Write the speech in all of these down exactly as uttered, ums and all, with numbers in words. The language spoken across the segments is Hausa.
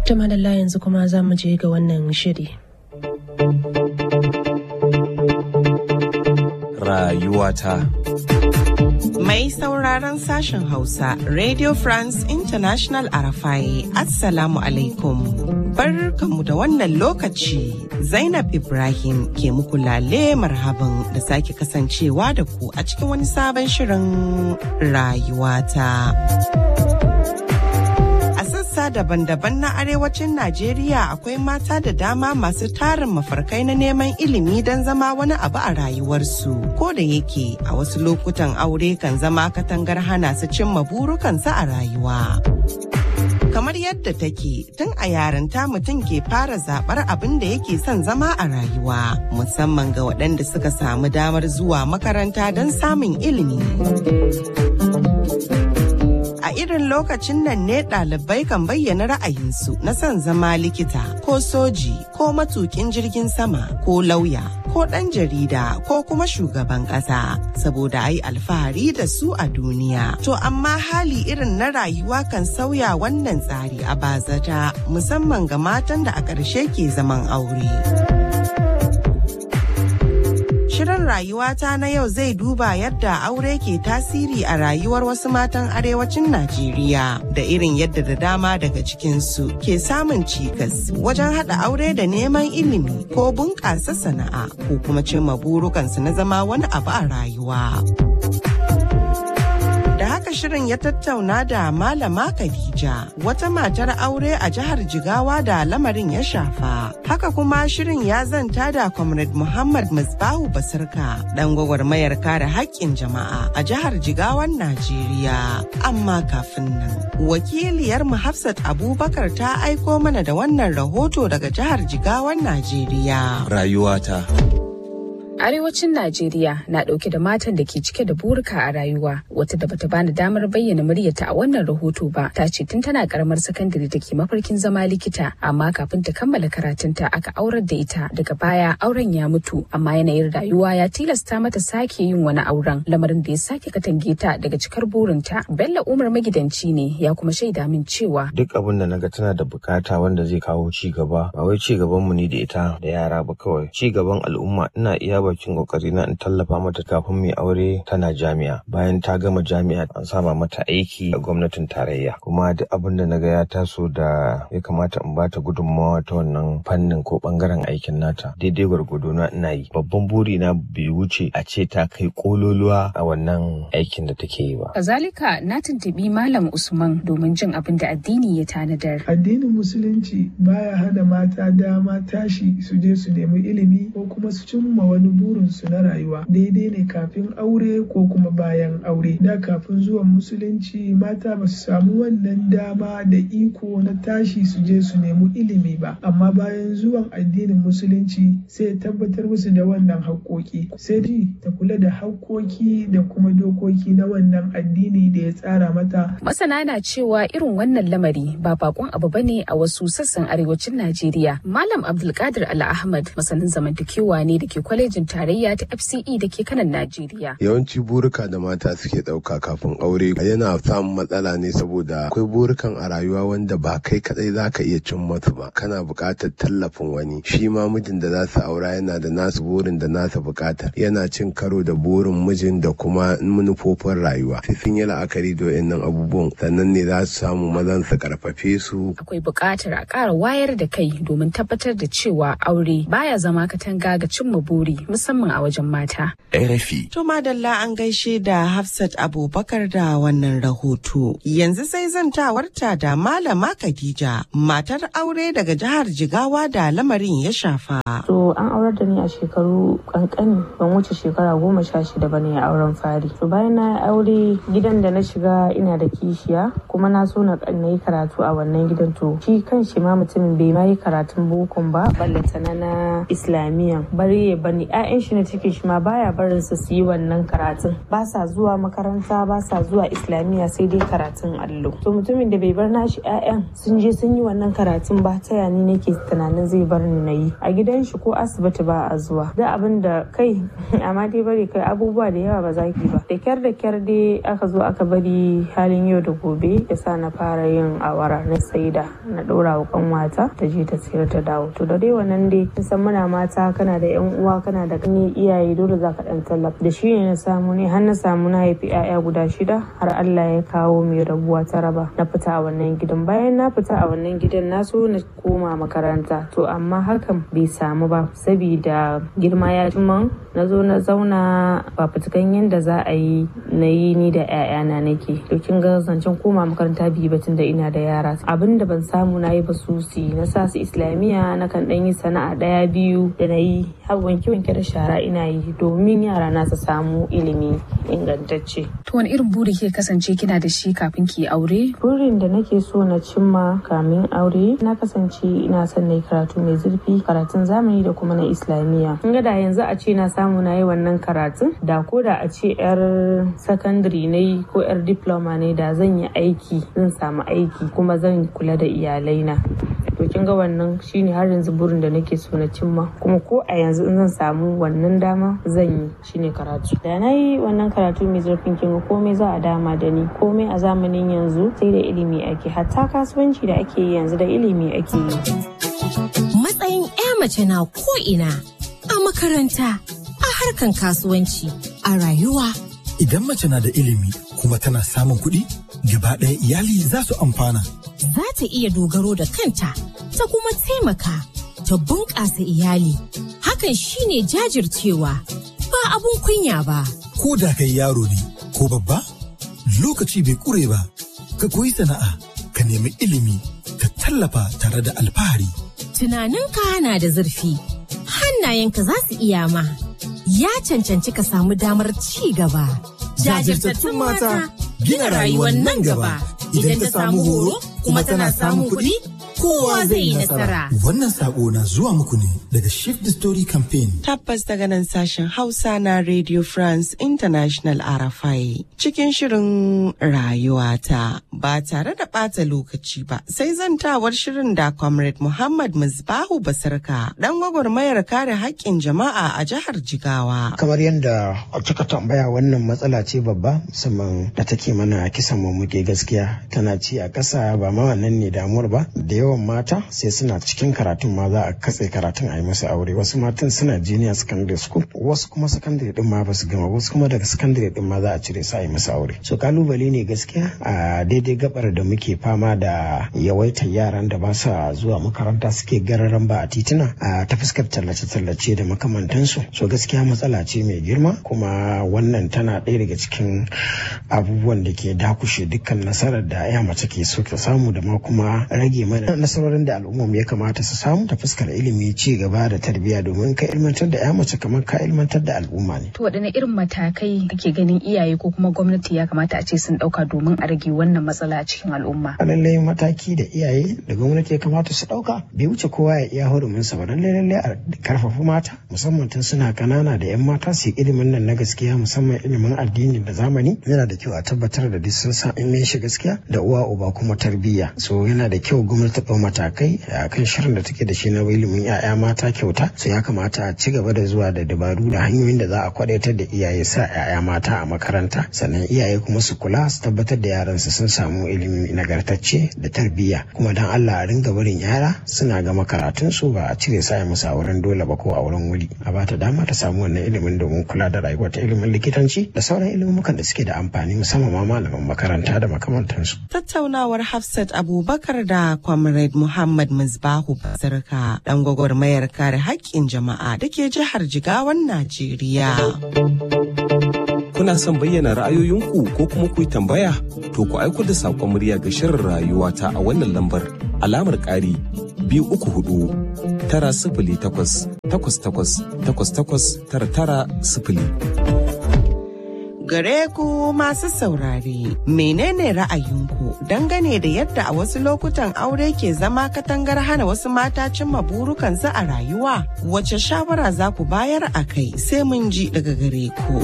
Ta madalla yanzu kuma za mu je ga wannan shiri. Rayuwata. Mai sauraron sashen Hausa, Radio France International Arafai, Assalamu alaikum. Barkanmu da wannan lokaci, Zainab Ibrahim ke muku lale marhaban da sake kasancewa da ku a cikin wani sabon shirin Rayuwata. Daban-daban na arewacin Najeriya akwai mata da dama masu tarin mafarkai na neman ilimi don zama wani abu a rayuwarsu. Ko da yake a wasu lokutan aure kan zama katangar hana su cimma burukansu a rayuwa. Kamar yadda take tun a yarinta mutum ke fara zaɓar abin da yake son zama a rayuwa, musamman ga waɗanda suka samu damar zuwa makaranta don samun ilimi. A irin lokacin nan ne ɗalibai kan bayyana ra'ayinsu na son zama likita ko soji ko matukin jirgin sama ko lauya ko ɗan jarida ko kuma shugaban ƙasa saboda ai alfahari da su a duniya. To amma hali irin na rayuwa kan sauya wannan tsari a bazata musamman ga matan da a ƙarshe ke zaman aure. Shirin rayuwata na yau zai duba yadda aure ke tasiri a rayuwar wasu matan arewacin Najeriya da irin yadda da dama daga cikinsu ke samun cikas wajen haɗa aure da neman ilimi ko bunƙasa sana'a ko kuma cimma burukansu na zama wani abu a rayuwa. Da haka shirin ya tattauna da Malama Khadija, wata matar aure a jihar Jigawa da lamarin ya shafa. Haka kuma shirin ya zanta da Comrade Muhammad Musbahu Basirka, dan gwagwarmayar kare haƙƙin jama'a a jihar Jigawan Najeriya. Amma kafin nan, wakiliyar mu Hafsat Abubakar ta aiko mana da wannan rahoto daga jihar Jigawan Najeriya. Rayuwata. Arewacin Najeriya na ɗauke da matan da ke cike da burika a rayuwa. Wata da bata bani damar bayyana muryarta a wannan rahoto ba, ta ce tun tana karamar sakandare take mafarkin zama likita, amma kafin ta kammala karatunta aka aurar da ita. Daga baya auren ya mutu, amma yanayin rayuwa ya tilasta mata sake yin wani auren, lamarin da ya sake katange ta daga cikar burinta. Bello Umar magidanci ne, ya kuma shaida min cewa duk abin da naga tana da bukata wanda zai kawo ci gaba, ba wai ci gaban mu ne da ita da yara ba kawai, ci gaban al'umma. Ina iya bakin kokari na in tallafa mata kafin mai aure tana jami'a. Bayan ta gama jami'a an sama mata aiki a gwamnatin tarayya, kuma duk abin da naga ya taso da ya kamata in bata gudunmawa ta wannan fannin ko bangaren aikin nata daidai gwargwado na ina yi. Babban buri na bai wuce a ce ta kai kololuwa a wannan aikin da take yi ba. Kazalika na tuntubi Malam Usman domin jin abin da addini ya tanadar. Addinin musulunci baya hana mata dama tashi su je su nemi ilimi ko kuma su cimma wani burinsu na rayuwa, daidai ne kafin aure ko kuma bayan aure. Da kafin zuwan musulunci mata ba su samu wannan dama da iko na tashi su je su nemi ilimi ba, amma bayan zuwan addinin musulunci sai tabbatar musu da wannan haƙƙoƙi, sai ji ta kula da haƙƙoƙi da kuma dokoki na wannan addini da ya tsara mata. Masana na cewa irin wannan lamari ba bakon abu bane a wasu sassan arewacin Najeriya. Malam Abdulkadir Ala Ahmad, masanin zamantakewa ne da ke kwalejin tarayya ta F C E da ke kanan Najeriya. Yawanci burika da mata suke ɗauka kafin aure yana samun matsala ne saboda akwai burukan a rayuwa wanda ba kai kadai za ka iya cin masu ba, kana buƙatar tallafin wani. Shi ma mijin da za su aura yana da nasu burin da nasa buƙatar, yana cin karo da burin mijin da kuma manufofin rayuwa. Sai sun yi la'akari da wayannan abubuwan sannan ne za su samu mazan su karfafe su. Akwai buƙatar a ƙara wayar da kai domin tabbatar da cewa aure baya zama katanga ga cimma buri, musamman a wajen mata. R F I. To madalla an gaishe da Hafsat Abubakar da wannan rahoto. Yanzu sai zantawarta da Malama Khadija, matar aure daga jihar Jigawa da lamarin ya shafa. To an aurar da ni a shekaru kankani, ban wuce shekara goma sha shida bane a auren fari. To bayan na aure gidan da na shiga ina da kishiya, kuma na so na yi karatu a wannan gidan. To shi kan shi ma mutumin bai ma yi karatun bokon ba, ballantana na Islamiyya. Bari ya bani 'ya'yan shi na cikin shi ma baya barin su su yi wannan karatun, ba sa zuwa makaranta, ba sa zuwa islamiyya, sai dai karatun allo. To mutumin da bai bar nashi 'ya'yan sun je sun yi wannan karatun ba, ta yani nake tunanin zai bar ni na yi a gidan shi ko asibiti ba a zuwa da abin da kai amma dai bari kai abubuwa da yawa ba za ki ba. Da kyar da kyar dai aka zo aka bari halin yau da gobe ya sa na fara yin awara na saida na ɗora wa kanwata ta je ta sayar ta dawo. To da dai wannan dai san muna mata, kana da yan uwa, kana da gani iyaye, dole za ka ɗan tallafa. Da shi ne na samu ne har na samu na haifi 'ya'ya guda shida har Allah ya kawo mai rabuwa ta raba na fita a wannan gidan. Bayan na fita a wannan gidan na so na koma makaranta, to amma hakan bai samu ba saboda girma ya jima. Na zo na zauna ba fitukan yadda za a yi na yi ni da 'ya'yana nake. To kin ga zancen koma makaranta biyu batun da ina da yara, abin da ban samu na yi ba susi na sa su islamiyya, na kan dan yi sana'a daya biyu da na yi har wanke wanke da shara ina yi domin yara na su samu ilimi ingantacce. To wani irin buri ke kasance kina da shi kafin ki aure? Burin da nake so na cimma kamin aure, na kasance ina son na yi karatu mai zurfi, karatun zamani da kuma na islamiyya. Kin ga da yanzu a ce na samu na yi wannan karatun, da ko da a ce yar sakandare ne ko yar diploma ne, da zan yi aiki, zan samu aiki kuma zan kula da iyalaina. To kin ga wannan shine har yanzu burin da nake so na cimma, kuma ko a yanzu in zan samu wannan dama zan yi, shine karatu. Da na yi wannan karatu mai zurfin, kin ga komai za a dama da ni, komai a zamanin yanzu sai da ilimi ake, hatta kasuwanci da ake yi yanzu da ilimi ake yi. Matsayin 'ya mace na ko ina, a makaranta, a harkan kasuwanci, a rayuwa. Idan mace na da ilimi kuma tana samun kuɗi, gaba ɗaya iyali za su amfana. Za ta iya dogaro da kanta, ta kuma taimaka, ta bunƙasa iyali. Hakan shine jajircewa, ba abun kunya ba. Ko da kai yaro ne ko babba, lokaci bai ƙure ba. Ka koyi sana'a, ka nemi ilimi, ka tallafa tare da alfahari. Tunaninka na da zurfi, hannayenka za su iya ma. Ya cancanci ka samu damar ci gaba. Jajirtattun mata gina rayuwar nan gaba. Idan ta samu horo kuma tana samun kuɗi, kowa zai yi nasara. Wannan sako na zuwa muku ne daga Shift the Story Campaign. Tabbas daga nan sashen Hausa na Radio France International R F I. Cikin shirin rayuwata ba tare da ɓata lokaci ba, sai zantawar shirin da Comrade Muhammad Musbahu Basarka, dan gwagwarmayar kare haƙƙin jama'a a jihar Jigawa. Kamar yadda kika tambaya, wannan matsala ce babba musamman da take mana kisan muke gaskiya tana ci a ƙasa, ba ma wannan ne damuwar ba. Da yawan mata sai suna cikin karatun ma za a katse karatun a yi musu aure. Wasu matan suna junior secondary school, wasu kuma secondary din ma ba su gama, wasu kuma daga secondary din ma za a cire su a yi musu aure. So kalubale ne gaskiya a daidai gabar da muke fama da yawaitar yaran da ba sa zuwa makaranta, suke gararan ba a tituna a ta fuskar tallace-tallace da makamantansu. So gaskiya matsala ce mai girma, kuma wannan tana ɗaya daga cikin abubuwan da ke dakushe dukkan nasarar da ya mace ke so ta samu, da ma kuma rage mana nasarorin da al'umma ya kamata su samu ta fuskar ilimi, ci gaba da tarbiyya, domin ka ilmantar da ya mace kamar ka ilmantar da al'umma ne. To waɗanne irin matakai kake ganin iyaye ko kuma gwamnati ya kamata a ce sun ɗauka domin a rage wannan matsala a cikin al'umma? Lallai mataki da iyaye da gwamnati ya kamata su ɗauka bai wuce kowa ya iya hurumin sa ba. Lallai lallai a karfafa mata, musamman tun suna kanana da 'yan mata su yi ilimin nan na gaskiya, musamman ilimin addini da zamani. Yana da kyau a tabbatar da duk sun san in shi gaskiya da uwa uba kuma tarbiyya. So yana da kyau gwamnati ta ɗau matakai a kan shirin da take da shi na ilimin 'ya'ya mata kyauta. So ya kamata a ci gaba da zuwa da dabaru da hanyoyin da za a kwadaitar da iyaye sa 'ya'ya mata a makaranta, sannan iyaye kuma su kula su tabbatar da yaransu sun samu ilimi nagartacce da tarbiyya. Kuma dan Allah a ringa barin yara suna gama karatun su, ba a cire sa musu a wurin dole ba ko a wurin wuri. A bata dama ta samu wannan ilimin domin kula da rayuwar ta, ilimin likitanci da sauran ilimukan da suke da amfani, musamman ma malaman makaranta da makamantansu. Tattaunawar Hafsat Abubakar da Comrade Muhammad Musbahu Basarka, dan gwagwarmayar kare haƙƙin jama'a da ke jihar Jigawan Najeriya. Kuna son bayyana ra'ayoyinku ko kuma ku yi tambaya? To ku aiko da saƙon murya ga shirin rayuwata a wannan lambar alamar ƙari biyu uku hudu tara sifili takwas takwas takwas takwas takwas tara tara sifili. Gare ku masu saurare, menene ra'ayinku yau dangane da yadda a wasu lokutan aure ke zama katangar hana wasu mata cimma burukansu a rayuwa. Wace shawara za ku bayar a kai sai mun ji daga gare ku.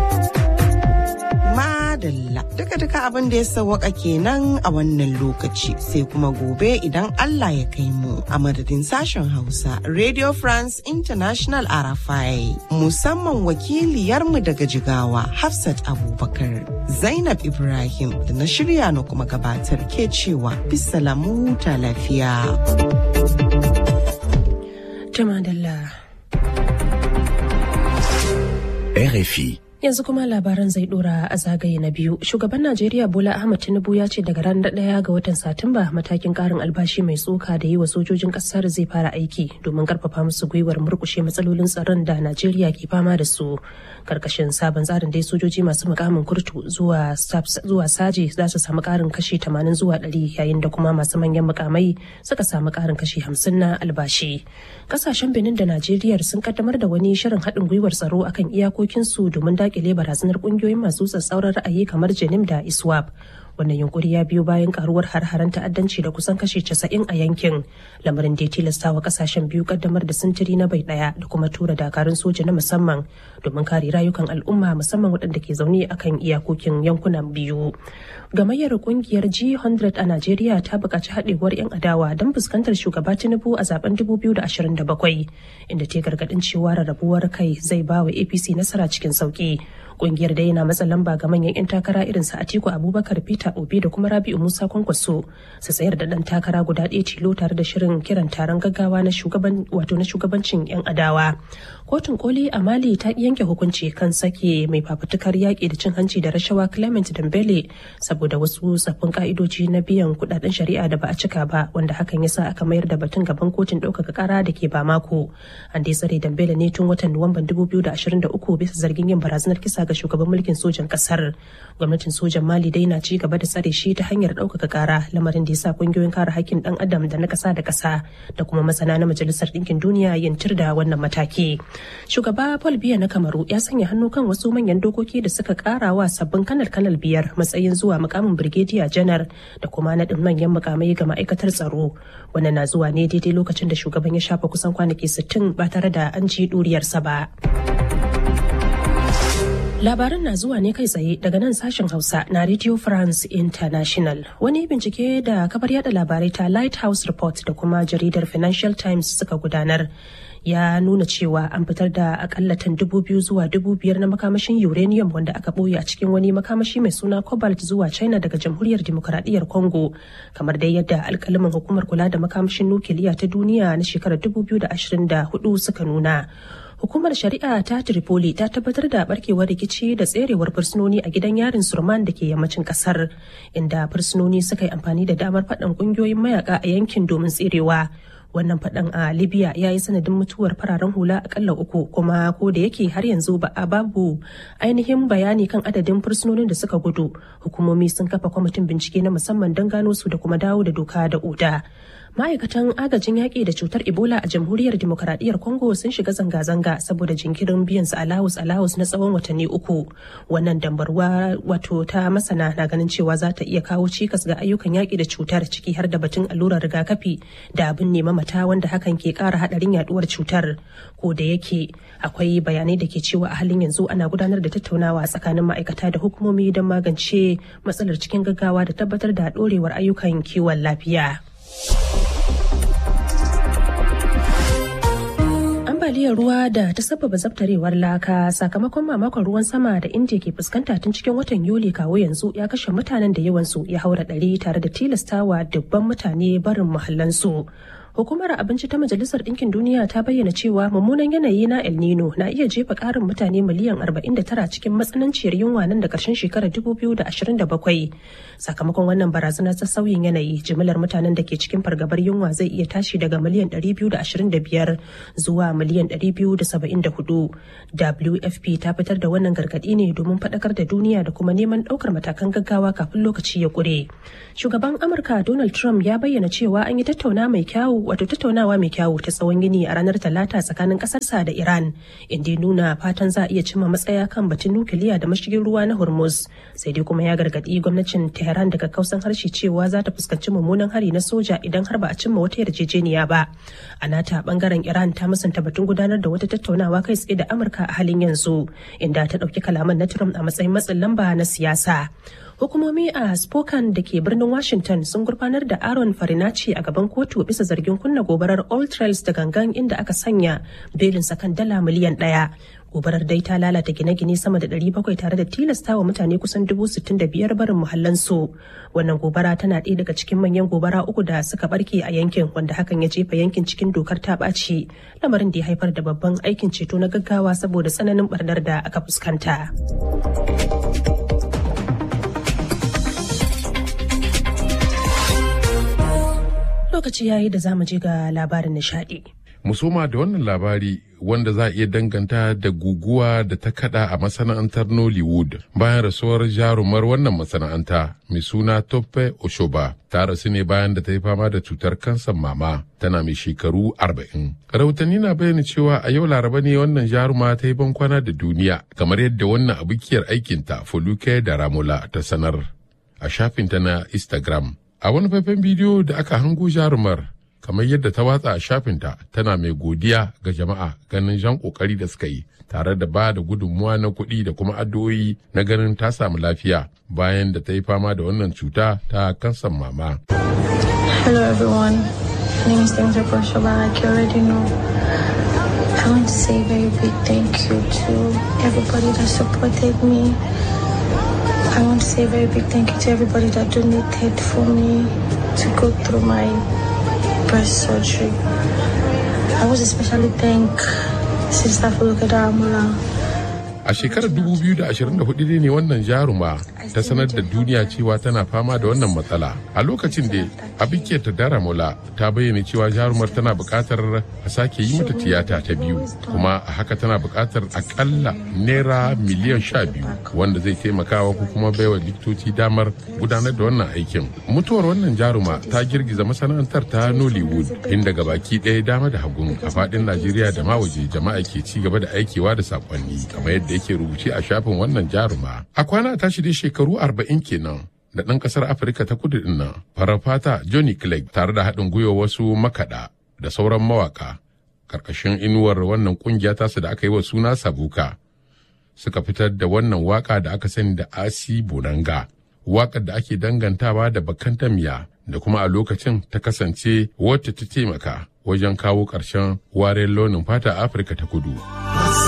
Madalla duka-duka abin da ya sawwaka kenan a wannan lokaci sai kuma gobe idan Allah ya kai mu a madadin sashen Hausa Radio France International Arafai musamman wakiliyarmu daga Jigawa Hafsat Abubakar Zainab Ibrahim da na shirya na kuma gabatar ke cewa bisalamu ta lafiya. Jamadalla. R F I Yanzu kuma labaran zai dora a zagaye na biyu. Shugaban Najeriya Bola Ahmed Tinubu ya ce daga ranar ɗaya ga watan Satumba matakin ƙarin albashi mai tsoka da yi wa sojojin ƙasar zai fara aiki domin ƙarfafa musu gwiwar murƙushe matsalolin tsaron da Najeriya ke fama da su. Karkashin sabon tsarin dai sojoji masu mukamin kurtu zuwa zuwa saje za su samu ƙarin kashi tamanin zuwa ɗari yayin da kuma masu manyan mukamai suka samu ƙarin kashi hamsin na albashi. Ƙasashen Benin da Najeriya sun kaddamar da wani shirin haɗin gwiwar tsaro akan iyakokinsu domin dakile barazanar kungiyoyin masu tsatsauran ra'ayi kamar Jenim da Iswap. Wannan yunkuri ya biyo bayan karuwar har-haren ta'addanci da kusan kashi casa'in a yankin, lamarin da ya tilasta wa kasashen biyu kaddamar da sintiri na bai daya da kuma tura dakarun soja na musamman domin kare rayukan al'umma musamman waɗanda ke zaune akan iyakokin yankunan biyu. Gamayyar kungiyar G one hundred a Najeriya ta buƙaci haɗewar 'yan adawa don fuskantar shugaba Tinubu a zaben dubu biyu da ashirin da bakwai, inda ta gargaɗin cewa rarrabuwar kai zai ba wa A P C nasara cikin sauƙi. Kungiyar dai na matsa lamba ga manyan 'yan takara irin su Atiku Abubakar, Peter Obi da kuma Rabi'u Musa Kwankwaso su tsayar da ɗan takara guda ɗaya tilo tare da shirin kiran taron gaggawa na shugaban wato na shugabancin 'yan adawa. Kotun koli a Mali ta yanke hukunci kan sake mai fafutukar yaƙi da cin hanci da rashawa Clement Dembele saboda wasu tsaffin ka'idoji na biyan kuɗaɗen shari'a da ba a cika ba, wanda hakan ya sa aka mayar da batun gaban kotun ɗaukaka ƙara da ke Bamako. An dai tsare Dembele ne tun watan Nuwamban dubu biyu da ashirin da uku bisa zargin yin barazanar kisa ga shugaban mulkin sojan kasar. Gwamnatin sojan Mali dai na ci gaba da tsare shi ta hanyar ɗaukaka ƙara, lamarin da ya sa kungiyoyin kare haƙƙin ɗan adam da na ƙasa da ƙasa da kuma masana na Majalisar Ɗinkin Duniya yin tir da wannan mataki. Shugaba Paul Biya na Kamaru ya sanya hannu kan wasu manyan dokoki da suka ƙara wa sabbin kanal-kanal biyar matsayin zuwa mukamin Brigadier Janar da kuma naɗin manyan mukamai ga ma'aikatar tsaro. Wannan na zuwa ne daidai lokacin da shugaban ya shafa kusan kwanaki sittin ba tare da an ji ɗuriyarsa ba. Labaran na zuwa ne kai tsaye daga nan sashen Hausa na Radio France International. Wani bincike da kafar yada labarai ta Lighthouse Report da kuma jaridar Financial Times suka gudanar ya nuna cewa an fitar da akalla tan dubu biyu zuwa dubu biyar na makamashin uranium wanda aka ɓoye a cikin wani makamashi mai suna cobalt zuwa China daga Jamhuriyar Dimokuraɗiyyar Congo, kamar dai yadda alkalamin hukumar kula da makamashin nukiliya ta duniya na shekarar dubu biyu da ashirin da hudu suka nuna. Hukumar shari'a ta Tripoli ta tabbatar da barkewar rikici da tserewar fursunoni a gidan yarin Surman da ke yammacin kasar, inda fursunoni suka yi amfani da damar faɗan ƙungiyoyin mayaka a yankin domin tserewa. Wannan faɗan a Libya ya yi sanadin mutuwar fararen hula akalla uku, kuma ko da yake har yanzu ba a babu ainihin bayani kan adadin fursunonin da suka gudu, hukumomi sun kafa kwamitin bincike na musamman don gano su da kuma dawo da doka da oda. Ma'aikatan agajin yaƙi da cutar Ebola a Jamhuriyar Dimokuraɗiyyar Congo sun shiga zanga-zanga saboda jinkirin biyan su alawus alawus na tsawon watanni uku. Wannan dambarwa wato ta masana na ganin cewa za ta iya kawo cikas ga ayyukan yaƙi da cutar, ciki har da batun allurar rigakafi da abin nema mata wanda hakan ke ƙara haɗarin yaɗuwar cutar. Ko da yake akwai bayanai da ke cewa a halin yanzu ana gudanar da tattaunawa tsakanin ma'aikata da hukumomi don magance matsalar cikin gaggawa da tabbatar da ɗorewar ayyukan kiwon lafiya. Ambaliyar ruwa da ta sababa zabtarewar laka sakamakon mamakon ruwan sama da India ke fuskanta tun cikin watan Yuli kawo yanzu ya kashe mutanen da yawansu ya haura ɗari tare da tilastawa dubban mutane barin muhallansu. Hukumar Abinci ta Majalisar Ɗinkin Duniya ta bayyana cewa mummunan yanayi na El Nino na iya jefa ƙarin mutane miliyan arba'in da tara cikin matsananciyar yunwa nan da ƙarshen shekarar dubu biyu da ashirin da bakwai. Sakamakon wannan barazana ta sauyin yanayi, jimillar mutanen da ke cikin fargabar yunwa zai iya tashi daga miliyan ɗari biyu da ashirin da biyar zuwa miliyan ɗari biyu da saba'in da hudu. W F P ta fitar da wannan gargaɗi ne domin faɗakar da duniya da kuma neman ɗaukar matakan gaggawa kafin lokaci ya ƙure. Shugaban Amurka Donald Trump ya bayyana cewa an yi tattauna mai kyawu wato tattaunawa mai kyawu ta tsawon yini a ranar Talata tsakanin ƙasarsa da Iran, inda ya nuna fatan za a iya cimma matsaya kan batun nukiliya da mashigin ruwa na Hormuz. Sai dai kuma ya gargaɗi gwamnatin Tehran daga kausan harshe cewa za ta fuskanci mummunan hari na soja idan har ba a cimma wata yarjejeniya ba. A nata bangaren Iran ta musanta batun gudanar da wata tattaunawa kai tsaye da Amurka a halin yanzu, inda ta ɗauki kalaman na Trump a matsayin matsin lamba na siyasa. Hukumomi a Spokane da ke birnin Washington sun gurfanar da Aaron Farinacci a gaban kotu bisa zargin kunna gobarar All Trails da gangan inda aka sanya belinsa kan dala miliyan ɗaya. Gobarar dai ta lalata gine-gine sama da ɗari bakwai tare da tilasta wa mutane kusan dubu sittin da biyar barin muhallansu. Wannan gobara tana ɗaya daga cikin manyan gobara uku da suka barke a yankin, wanda hakan ya jefa yankin cikin dokar ta ɓaci, lamarin da ya haifar da babban aikin ceto na gaggawa saboda tsananin ɓarnar da aka fuskanta. Lokaci yayi da zamu je ga labarin nishadi. Musoma da wannan labari wanda za a iya danganta da guguwa da ta kada a masana'antar Nollywood bayan rasuwar jarumar wannan masana'anta mai suna Tope Oshoba. Ta rasu ne bayan da ta yi fama da cutar kansar mama, tana mai shekaru arba'in. Rahotanni na bayyana cewa a yau Laraba ne wannan jaruma ta yi bankwana da duniya, kamar yadda wannan abokiyar aikinta Foluke da Ramola ta sanar a shafinta na Instagram. A wani faifan bidiyo da aka hango jarumar kamar yadda ta watsa a shafinta, tana mai godiya ga jama'a ganin jan kokari da suka yi tare da ba da gudunmuwa na kuɗi da kuma addu'o'i na ganin ta samu lafiya bayan da ta yi fama da wannan cuta ta kansar mama. Hello everyone, my name is Temitope Oshoba, like you already know. I want to say a very big thank you to everybody that supported me. I want to say a very big thank you to everybody that donated for me to go through my breast surgery. I want to especially thank Sister Foluke Daramola. A shekarar dubu biyu da ashirin da hudu ne wannan jaruma ta sanar da duniya cewa tana fama da wannan matsala. A lokacin da Abike ta Daramola ta bayyana cewa jarumar tana buƙatar a sake yi mata tiyata ta biyu, kuma a haka tana buƙatar akalla naira miliyan sha biyu wanda zai taimakawa ko kuma baiwa likitoci damar gudanar da wannan aikin. Mutuwar wannan jaruma ta girgiza masana'antar ta Nollywood, inda gabaki ɗaya dama da hagun a faɗin Najeriya da ma waje jama'a ke ci gaba da aikewa da saƙonni kamar yadda yake rubuce a shafin wannan jaruma. A kwana tashi dai shekaru arba'in kenan da ɗan ƙasar Afirka ta kudu ɗin nan farar fata Johnny Clegg tare da haɗin gwiwa wasu makaɗa da sauran mawaƙa ƙarƙashin inuwar wannan ƙungiya tasu da aka yi wa suna Sabuka suka fitar da wannan waƙa da aka sani da Asi Bonanga, waƙar da ake dangantawa da bakantamiya da kuma a lokacin ta kasance wacce ta taimaka wajen kawo ƙarshen wariyar launin fata a Afirka ta kudu.